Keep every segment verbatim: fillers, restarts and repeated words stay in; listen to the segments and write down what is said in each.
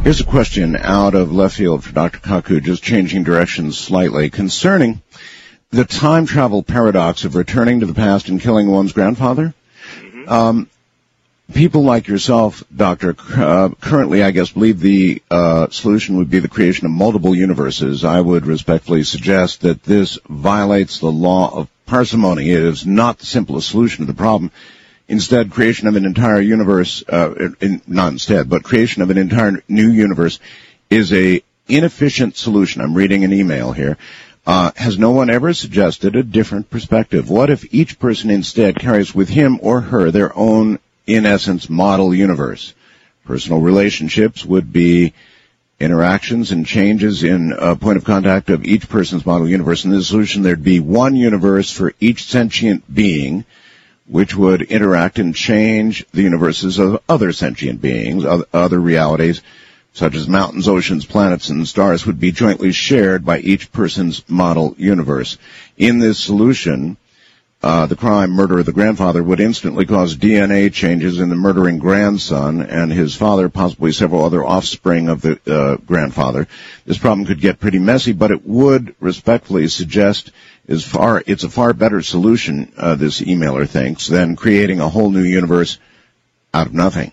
Here's a question out of left field for Doctor Kaku, just changing directions slightly, concerning the time travel paradox of returning to the past and killing one's grandfather. Mm-hmm. Um, people like yourself, Doctor, uh, currently, I guess, believe the uh, solution would be the creation of multiple universes. I would respectfully suggest that this violates the law of parsimony. It is not the simplest solution to the problem. Instead, creation of an entire universe, uh, in, not instead, but creation of an entire new universe is a inefficient solution. I'm reading an email here. Uh, has no one ever suggested a different perspective? What if each person instead carries with him or her their own, in essence, model universe? Personal relationships would be interactions and changes in uh, point of contact of each person's model universe. In this solution, there'd be one universe for each sentient being, which would interact and change the universes of other sentient beings. Other realities, such as mountains, oceans, planets, and stars, would be jointly shared by each person's model universe. In this solution, uh, the crime, murder of the grandfather, would instantly cause D N A changes in the murdering grandson and his father, possibly several other offspring of the uh, grandfather. This problem could get pretty messy, but it would respectfully suggest is far, it's a far better solution, uh, this emailer thinks, than creating a whole new universe out of nothing.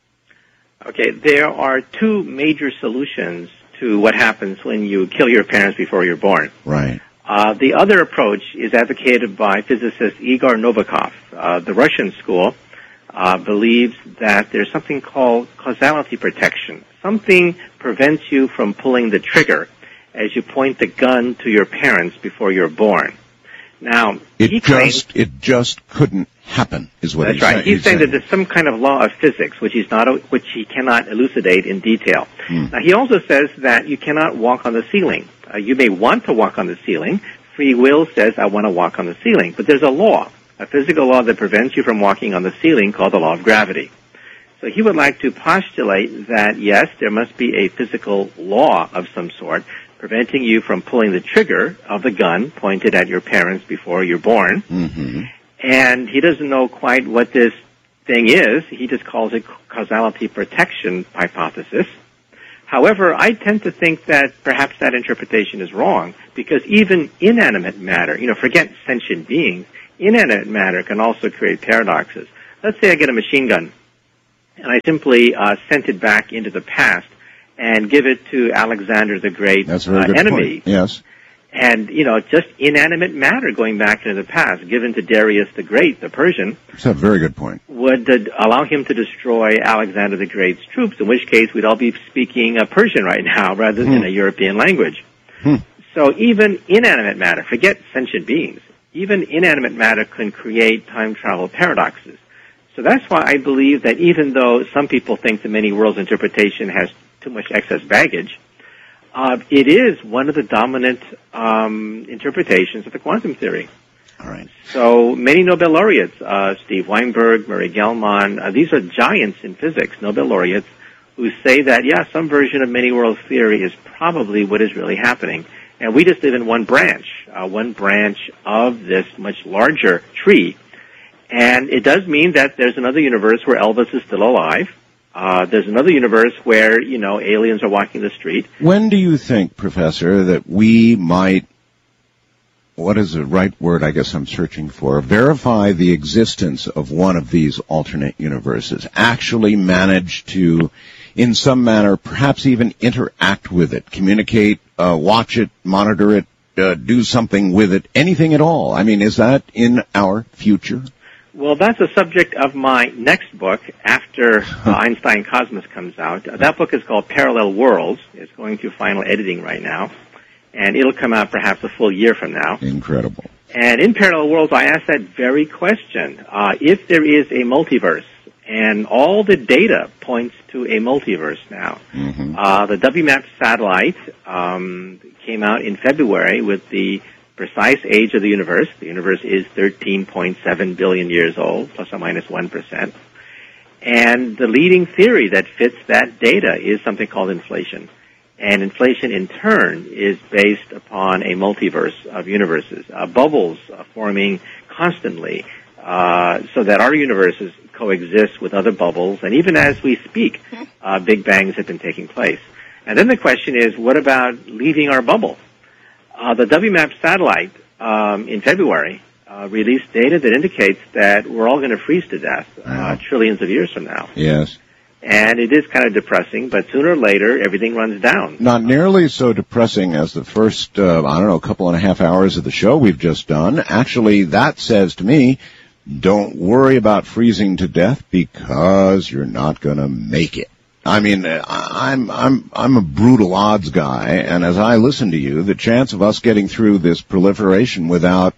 Okay, there are two major solutions to what happens when you kill your parents before you're born. Right. Uh, the other approach is advocated by physicist Igor Novikov. Uh, the Russian school uh, believes that there's something called causality protection. Something prevents you from pulling the trigger as you point the gun to your parents before you're born. Now, it he just claims, it just couldn't happen, is what that's he's right. saying. He's, he's saying, saying that there's some kind of law of physics which he's not, which he cannot elucidate in detail. Hmm. Now, he also says that you cannot walk on the ceiling. Uh, you may want to walk on the ceiling. Free will says, I want to walk on the ceiling. But there's a law, a physical law that prevents you from walking on the ceiling called the law of gravity. So he would like to postulate that, yes, there must be a physical law of some sort preventing you from pulling the trigger of the gun pointed at your parents before you're born. Mm-hmm. And he doesn't know quite what this thing is. He just calls it causality protection hypothesis. However, I tend to think that perhaps that interpretation is wrong, because even inanimate matter, you know, forget sentient beings, inanimate matter can also create paradoxes. Let's say I get a machine gun, and I simply uh, sent it back into the past and give it to Alexander the Great, That's a very uh, good enemy. Point. Yes. And, you know, just inanimate matter going back into the past, given to Darius the Great, the Persian. That's a very good point. Would uh, allow him to destroy Alexander the Great's troops, in which case we'd all be speaking uh, Persian right now rather than hmm. a European language. Hmm. So even inanimate matter, forget sentient beings, even inanimate matter can create time travel paradoxes. So that's why I believe that even though some people think the many worlds interpretation has too much excess baggage, uh, it is one of the dominant um, interpretations of the quantum theory. All right. So many Nobel laureates, uh, Steve Weinberg, Murray Gell-Mann, uh, these are giants in physics, Nobel laureates, who say that, yeah, some version of many worlds theory is probably what is really happening. And we just live in one branch, uh, one branch of this much larger tree. And it does mean that there's another universe where Elvis is still alive. Uh, there's another universe where, you know, aliens are walking the street. When do you think, Professor, that we might, what is the right word I guess I'm searching for, verify the existence of one of these alternate universes, actually manage to, in some manner, perhaps even interact with it, communicate, uh, watch it, monitor it, uh, do something with it, anything at all? I mean, is that in our future? Well, that's the subject of my next book after uh, Einstein Cosmos comes out. Uh, that book is called Parallel Worlds. It's going through final editing right now, and it'll come out perhaps a full year from now. Incredible. And in Parallel Worlds, I ask that very question. Uh, if there is a multiverse, and all the data points to a multiverse now, mm-hmm. uh, the W MAP satellite um, came out in February with the precise age of the universe. The universe is thirteen point seven billion years old, plus or minus one percent. And the leading theory that fits that data is something called inflation. And inflation, in turn, is based upon a multiverse of universes, uh, bubbles uh, forming constantly, uh, so that our universes coexist with other bubbles. And even as we speak, uh, Big Bangs have been taking place. And then the question is, what about leaving our bubble? Uh, the W MAP satellite um, in February uh, released data that indicates that we're all going to freeze to death uh, trillions of years from now. Yes. And it is kind of depressing, but sooner or later, everything runs down. Not nearly so depressing as the first, uh, I don't know, couple and a half hours of the show we've just done. Actually, that says to me, don't worry about freezing to death because you're not going to make it. I mean, I'm, I'm, I'm a brutal odds guy, and as I listen to you, the chance of us getting through this proliferation without,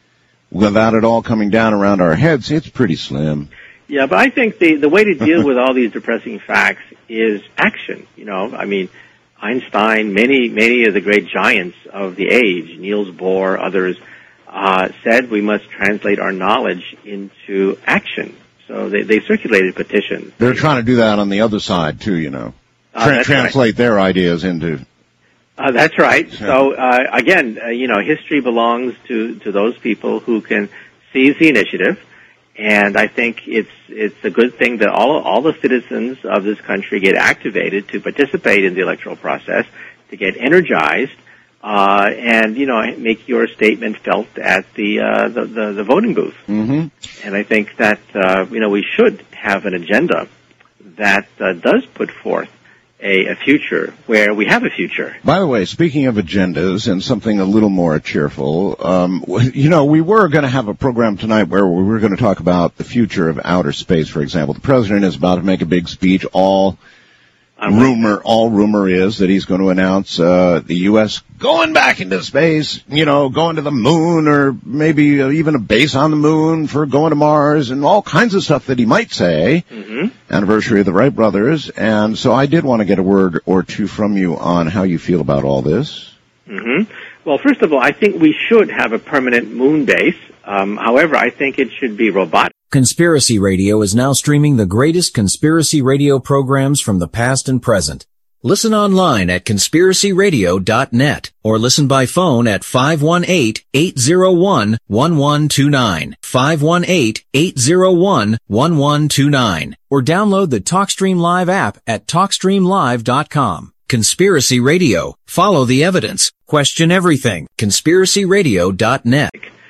without it all coming down around our heads, it's pretty slim. Yeah, but I think the, the way to deal with all these depressing facts is action. You know, I mean, Einstein, many, many of the great giants of the age, Niels Bohr, others, uh, said we must translate our knowledge into action. So they, they circulated petitions. They're trying to do that on the other side, too, you know. Uh, Tra- translate right. their ideas into... Uh, that's right. So, uh, again, uh, you know, history belongs to, to those people who can seize the initiative. And I think it's it's a good thing that all all the citizens of this country get activated to participate in the electoral process, to get energized, uh, and you know make your statement felt at the uh, the, the, the voting booth. Mm-hmm. And I think that uh, you know we should have an agenda that uh, does put forth A, a future where we have a future. By the way, speaking of agendas and something a little more cheerful, um, you know, we were going to have a program tonight where we were going to talk about the future of outer space, for example. The president is about to make a big speech. All I'm rumor, all rumor is that he's going to announce uh, the U S going back into space, you know, going to the moon or maybe even a base on the moon for going to Mars and all kinds of stuff that he might say. Mm-hmm. Anniversary of the Wright brothers. And so I did want to get a word or two from you on how you feel about all this. Mm-hmm. Well, first of all, I think we should have a permanent moon base. Um, however, I think it should be robotic. Conspiracy Radio is now streaming the greatest conspiracy radio programs from the past and present. Listen online at conspiracy radio dot net or listen by phone at five one eight, eight zero one, one one two nine, five one eight, eight zero one, one one two nine, or download the TalkStream Live app at talk stream live dot com. Conspiracy Radio. Follow the evidence. Question everything. conspiracy radio dot net.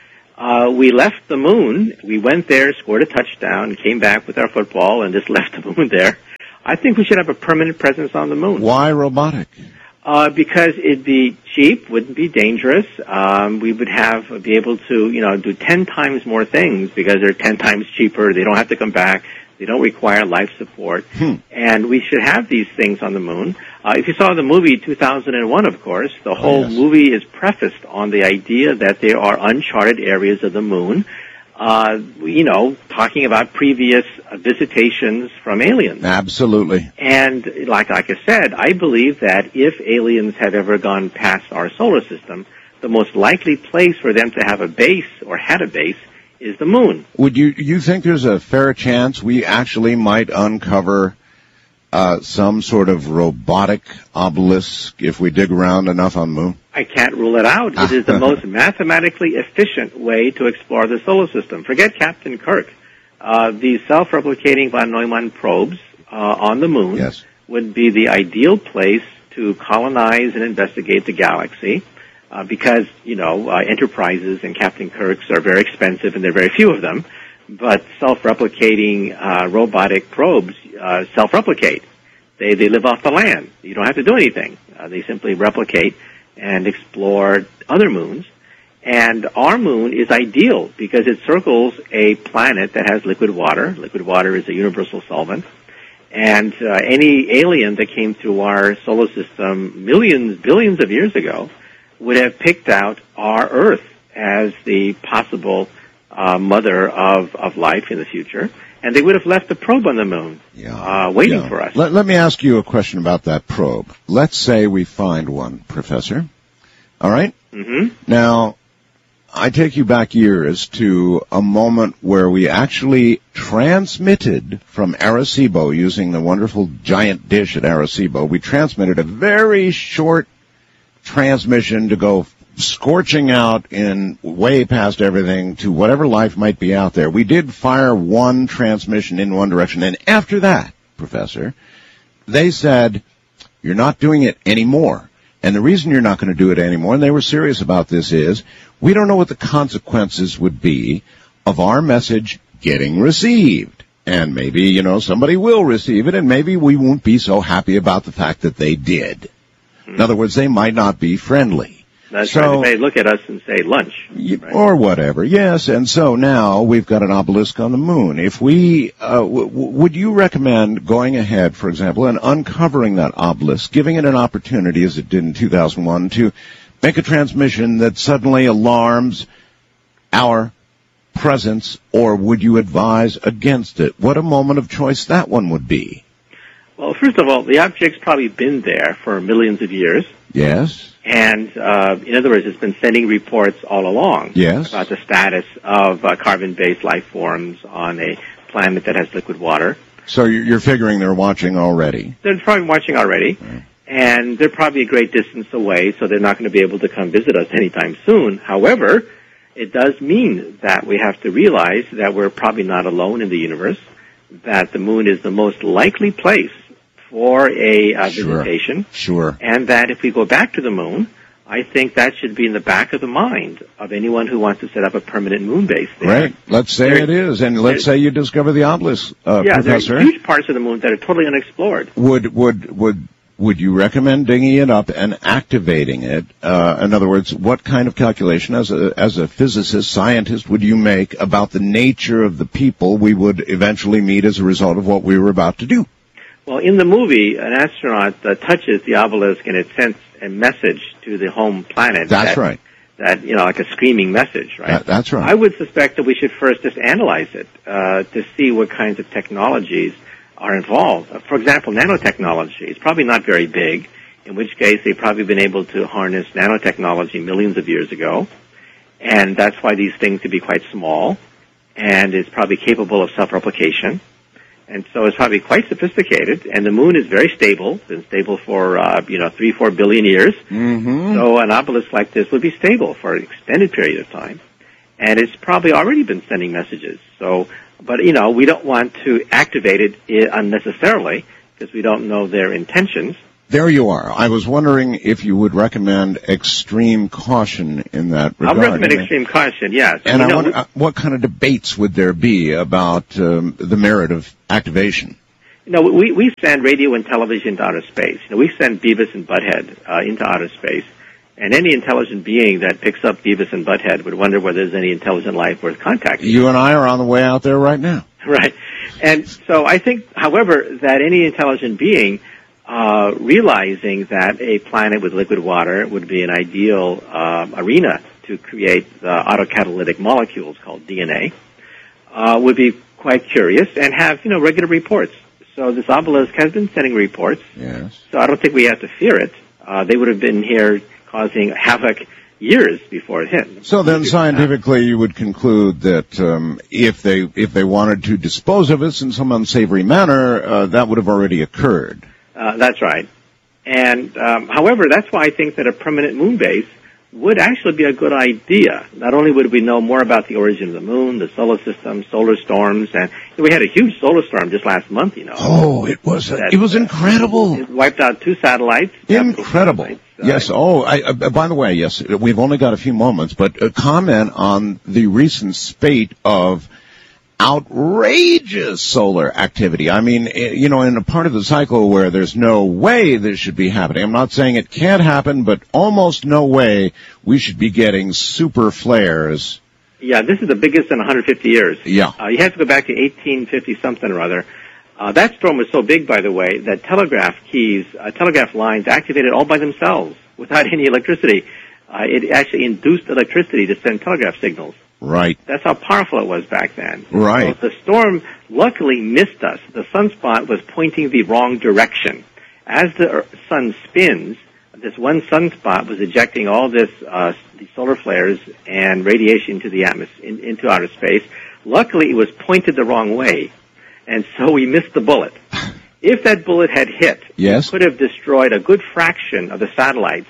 Uh, we left the moon. We went there, scored a touchdown, came back with our football, and just left the moon there. I think we should have a permanent presence on the moon. Why robotic? Uh, because it'd be cheap, wouldn't be dangerous. Um, we would have, be able to, you know, do ten times more things because they're ten times cheaper. They don't have to come back. They don't require life support. Hmm. And we should have these things on the moon. Uh, if you saw the movie two thousand one, of course, the whole oh, yes. movie is prefaced on the idea that there are uncharted areas of the moon, uh, you know, talking about previous visitations from aliens. Absolutely. And like, like I said, I believe that if aliens have ever gone past our solar system, the most likely place for them to have a base or had a base is the moon. Would you, you think there's a fair chance we actually might uncover uh, some sort of robotic obelisk if we dig around enough on the moon? I can't rule it out. It is the most mathematically efficient way to explore the solar system. Forget Captain Kirk. Uh, these self-replicating von Neumann probes uh, on the moon yes. would be the ideal place to colonize and investigate the galaxy. Uh, because, you know, uh, Enterprises and Captain Kirk's are very expensive and there are very few of them. But self-replicating uh, robotic probes uh, self-replicate. They they live off the land. You don't have to do anything. Uh, they simply replicate and explore other moons. And our moon is ideal because it circles a planet that has liquid water. Liquid water is a universal solvent. And uh, any alien that came through our solar system millions, billions of years ago would have picked out our Earth as the possible uh, mother of, of life in the future, and they would have left the probe on the moon yeah. uh, waiting yeah. for us. Let, let me ask you a question about that probe. Let's say we find one, Professor. All right? Mm-hmm. Now, I take you back years to a moment where we actually transmitted from Arecibo using the wonderful giant dish at Arecibo. We transmitted a very short transmission to go scorching out in way past everything to whatever life might be out there. We did fire one transmission in one direction, and after that, Professor, they said, you're not doing it anymore. And the reason you're not going to do it anymore, and they were serious about this, is we don't know what the consequences would be of our message getting received. And maybe, you know, somebody will receive it, and maybe we won't be so happy about the fact that they did. In other words, they might not be friendly. That's so, right. They may look at us and say lunch. Right? Or whatever, yes. And so now we've got an obelisk on the moon. If we, uh, w- would you recommend going ahead, for example, and uncovering that obelisk, giving it an opportunity, as it did in two thousand one, to make a transmission that suddenly alarms our presence, or would you advise against it? What a moment of choice that one would be. Well, first of all, the object's probably been there for millions of years. Yes. And, uh, in other words, it's been sending reports all along. Yes. About the status of uh, carbon-based life forms on a planet that has liquid water. So you're figuring they're watching already? They're probably watching already. Right. And they're probably a great distance away, so they're not going to be able to come visit us anytime soon. However, it does mean that we have to realize that we're probably not alone in the universe, that the moon is the most likely place for a uh, sure. visitation. Sure. And that if we go back to the moon, I think that should be in the back of the mind of anyone who wants to set up a permanent moon base there. Right. Let's say there, it is, and let's say you discover the obelisk, uh, yeah, Professor. Yeah, there are huge parts of the moon that are totally unexplored. Would would would would you recommend digging it up and activating it? Uh, in other words, what kind of calculation, as a as a physicist, scientist, would you make about the nature of the people we would eventually meet as a result of what we were about to do? Well, in the movie, an astronaut uh, touches the obelisk and it sends a message to the home planet. That's that, right. That, you know, like a screaming message, right? That, that's right. I would suspect that we should first just analyze it uh, to see what kinds of technologies are involved. Uh, for example, nanotechnology is probably not very big, in which case they've probably been able to harness nanotechnology millions of years ago, and that's why these things could be quite small, and it's probably capable of self-replication. And so it's probably quite sophisticated, and the moon is very stable, been stable for, uh, you know, three, four billion years. Mm-hmm. So an obelisk like this would be stable for an extended period of time. And it's probably already been sending messages. So, but, you know, we don't want to activate it unnecessarily because we don't know their intentions. There you are. I was wondering if you would recommend extreme caution in that regard. I'll recommend extreme caution, yes. And I know, wonder, uh, what kind of debates would there be about um, the merit of activation? You know, we, we send radio and television to outer space. You know, we send Beavis and Butthead uh, into outer space. And any intelligent being that picks up Beavis and Butthead would wonder whether there's any intelligent life worth contacting. You and I are on the way out there right now. Right. And so I think, however, that any intelligent being Uh, realizing that a planet with liquid water would be an ideal uh, arena to create the autocatalytic molecules called D N A, uh, would be quite curious and have, you know, regular reports. So this obelisk has been sending reports. Yes. So I don't think we have to fear it. Uh, they would have been here causing havoc years before it hit. So then scientifically you would conclude that um, if they if they wanted to dispose of us in some unsavory manner, uh, that would have already occurred. Uh, that's right. And, um, however, that's why I think that a permanent moon base would actually be a good idea. Not only would we know more about the origin of the moon, the solar system, solar storms, and you know, we had a huge solar storm just last month, you know. Oh, it was a, that, it was incredible. Uh, it wiped out two satellites. Incredible. Satellites. Uh, yes. Oh, I, uh, by the way, yes, we've only got a few moments, but uh, comment on the recent spate of outrageous solar activity. I mean, you know, in a part of the cycle where there's no way this should be happening. I'm not saying it can't happen, but almost no way we should be getting super flares. Yeah, this is the biggest in one hundred fifty years. Yeah. Uh, you have to go back to eighteen fifty something or other. Uh, that storm was so big, by the way, that telegraph keys, uh, telegraph lines activated all by themselves without any electricity. Uh, it actually induced electricity to send telegraph signals. Right. That's how powerful it was back then. Right. So the storm luckily missed us. The sunspot was pointing the wrong direction. As the sun spins, this one sunspot was ejecting all this uh, the solar flares and radiation into the atmosphere, in, into outer space. Luckily, it was pointed the wrong way, and so we missed the bullet. If that bullet had hit, yes, it could have destroyed a good fraction of the satellites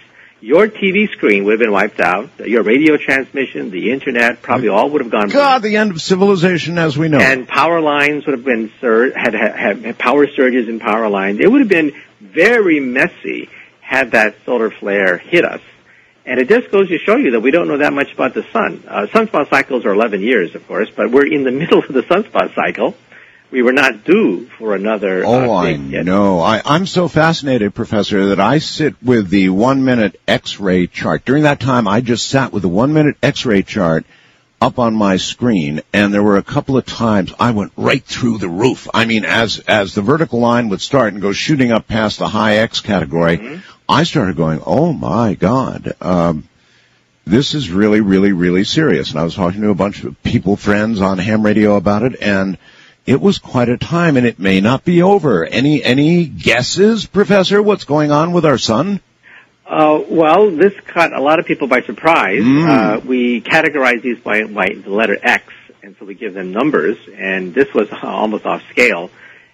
your T V screen would have been wiped out. Your radio transmission, the internet, probably all would have gone. God, the end of civilization as we know. And power lines would have been sur- had, had had power surges in power lines. It would have been very messy had that solar flare hit us. And it just goes to show you that we don't know that much about the sun. Uh, sunspot cycles are eleven years, of course, but we're in the middle of the sunspot cycle. We were not due for another. Oh, uh, I hit. know. I, I'm so fascinated, Professor, that I sit with the one-minute X-ray chart. During that time, I just sat with the one-minute X-ray chart up on my screen, and there were a couple of times I went right through the roof. I mean, as as the vertical line would start and go shooting up past the high X category, mm-hmm. I started going, oh, my God. Um, this is really, really, really serious. And I was talking to a bunch of people, friends on ham radio about it, and it was quite a time, and it may not be over. Any any guesses, Professor, what's going on with our sun? Uh, well, this caught a lot of people by surprise. Mm. Uh, we categorize these by, by the letter X, and so we give them numbers, and this was almost off scale.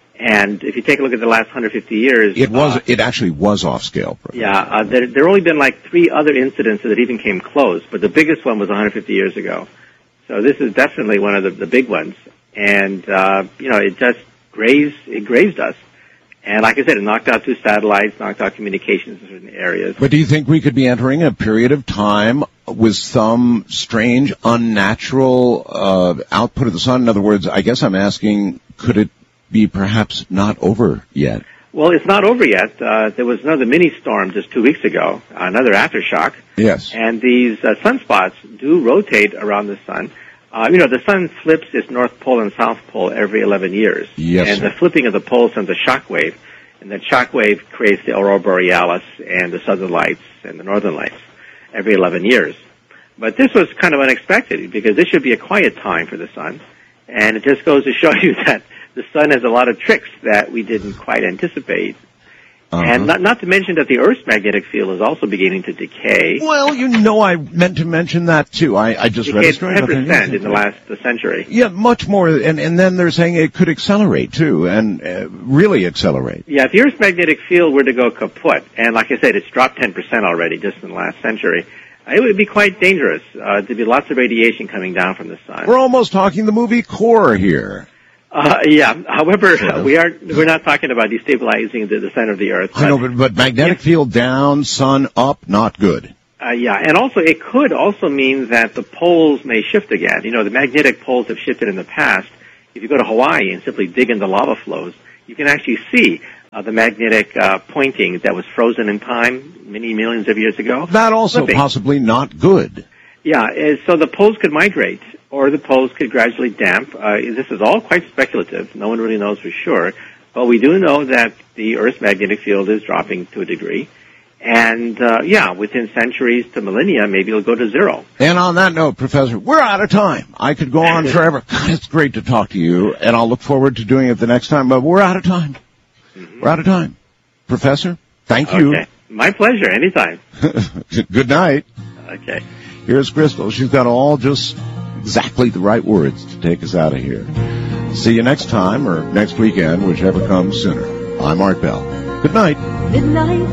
And if you take a look at the last one hundred fifty years... It was. Uh, it actually was off scale. Professor. Yeah, uh, there there only been like three other incidents that even came close, but the biggest one was one hundred fifty years ago. So this is definitely one of the, the big ones. And, uh, you know, it just grazed, it grazed us. And like I said, it knocked out two satellites, knocked out communications in certain areas. But do you think we could be entering a period of time with some strange, unnatural uh, output of the sun? In other words, I guess I'm asking, could it be perhaps not over yet? Well, it's not over yet. Uh, there was another mini storm just two weeks ago, another aftershock. Yes. And these uh, sunspots do rotate around the sun. Uh, you know, the sun flips its north pole and south pole every eleven years. Yes. And sir. the flipping of the poles sends a shock wave, and that shock wave creates the aurora borealis and the southern lights and the northern lights every eleven years. But this was kind of unexpected because this should be a quiet time for the sun, and it just goes to show you that the sun has a lot of tricks that we didn't quite anticipate. Uh-huh. And not, not to mention that the Earth's magnetic field is also beginning to decay. Well, you know, I meant to mention that too. I, I just read a story ten percent in the last century. Yeah, much more. And, and then they're saying it could accelerate too, and uh, really accelerate. Yeah, if the Earth's magnetic field were to go kaput, and like I said, it's dropped ten percent already just in the last century, it would be quite dangerous. Uh, there'd be lots of radiation coming down from the sun. We're almost talking the movie Core here. Uh, yeah. However, sure. uh, we are we're not talking about destabilizing the, the center of the Earth. I know, but, but magnetic yeah. field down, sun up, not good. Uh, yeah, and also it could also mean that the poles may shift again. You know, the magnetic poles have shifted in the past. If you go to Hawaii and simply dig into lava flows, you can actually see uh, the magnetic uh, pointing that was frozen in time many millions of years ago. That also flipping. Possibly not good. Yeah, uh, so the poles could migrate, or the poles could gradually damp. Uh, this is all quite speculative. No one really knows for sure. But we do know that the Earth's magnetic field is dropping to a degree. And, uh, yeah, within centuries to millennia, maybe it'll go to zero. And on that note, Professor, we're out of time. I could go on forever. God, it's great to talk to you, and I'll look forward to doing it the next time, but we're out of time. Mm-hmm. We're out of time. Professor, thank you. Okay. My pleasure. Anytime. Good night. Okay. Here's Crystal. She's got all just exactly the right words to take us out of here. See you next time or next weekend, whichever comes sooner. I'm Art Bell. Good night. Good night.